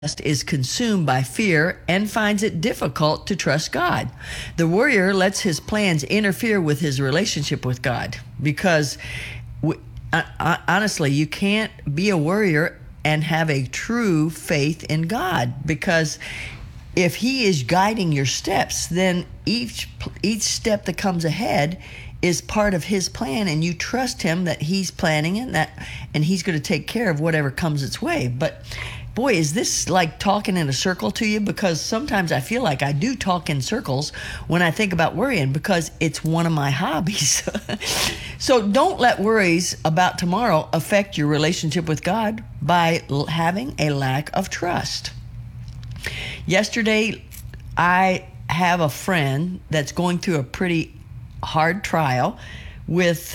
is consumed by fear and finds it difficult to trust God. The worrier lets his plans interfere with his relationship with God because honestly, you can't be a worrier and have a true faith in God, because if he is guiding your steps, then each step that comes ahead is part of his plan, and you trust him that he's planning it and he's going to take care of whatever comes its way. But boy, is this like talking in a circle to you? Because sometimes I feel like I do talk in circles when I think about worrying, because it's one of my hobbies. So don't let worries about tomorrow affect your relationship with God by having a lack of trust. Yesterday, I have a friend that's going through a pretty hard trial with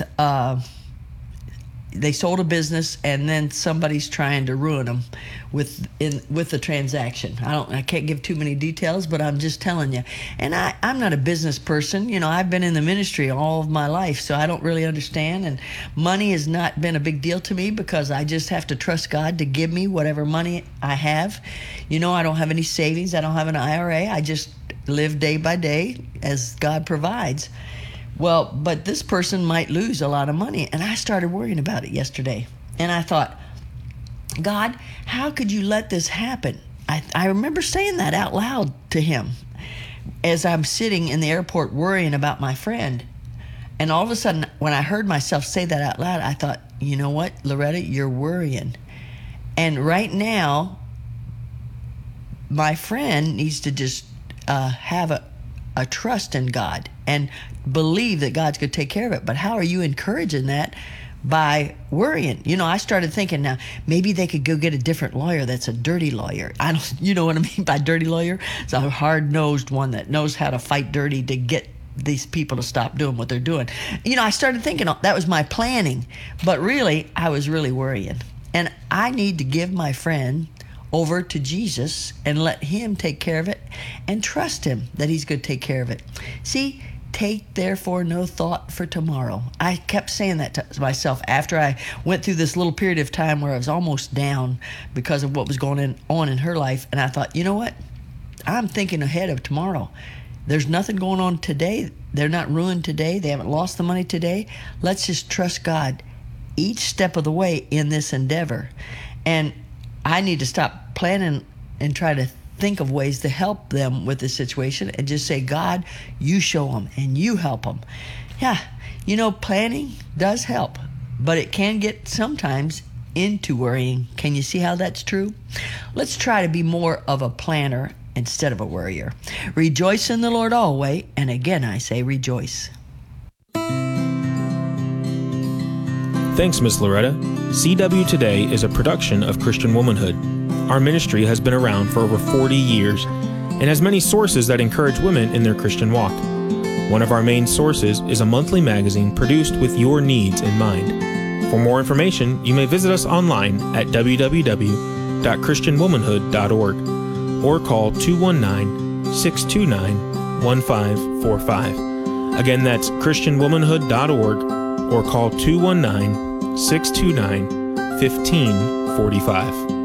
they sold a business, and then somebody's trying to ruin them with the transaction. I can't give too many details, but I'm just telling you. And I'm not a business person. You know, I've been in the ministry all of my life, so I don't really understand. And money has not been a big deal to me, because I just have to trust God to give me whatever money I have. You know, I don't have any savings. I don't have an IRA. I just live day by day as God provides. Well, but this person might lose a lot of money, and I started worrying about it yesterday. And I thought, God, how could you let this happen? I remember saying that out loud to him as I'm sitting in the airport worrying about my friend. And all of a sudden, when I heard myself say that out loud, I thought, you know what, Loretta, you're worrying. And right now, my friend needs to just have a trust in God and believe that God's going to take care of it. But how are you encouraging that? By worrying. You know, I started thinking, now maybe they could go get a different lawyer that's a dirty lawyer. You know what I mean by dirty lawyer? It's a hard-nosed one that knows how to fight dirty to get these people to stop doing what they're doing. You know, I started thinking that was my planning, but really, I was really worrying. And I need to give my friend over to Jesus and let him take care of it, and trust him that he's going to take care of it. See, take therefore no thought for tomorrow. I kept saying that to myself after I went through this little period of time where I was almost down because of what was going on in her life. And I thought, you know what? I'm thinking ahead of tomorrow. There's nothing going on today. They're not ruined today. They haven't lost the money today. Let's just trust God each step of the way in this endeavor. And I need to stop planning and try to think of ways to help them with this situation, and just say, God, you show them and you help them. Yeah, you know, planning does help, but it can get sometimes into worrying. Can you see how that's true? Let's try to be more of a planner instead of a worrier. Rejoice in the Lord always, and again I say rejoice. Thanks, Ms. Loretta. CW Today is a production of Christian Womanhood. Our ministry has been around for over 40 years and has many sources that encourage women in their Christian walk. One of our main sources is a monthly magazine produced with your needs in mind. For more information, you may visit us online at www.christianwomanhood.org or call 219-629-1545. Again, that's christianwomanhood.org or call 219-629-1545.